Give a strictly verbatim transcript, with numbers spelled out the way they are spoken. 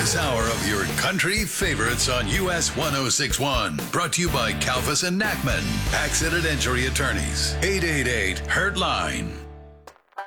this hour of your country favorites on U S one oh six point one. Brought to you by Kalfas and Nachman, Accident Injury Attorneys. eight eight eight, Hurt Line.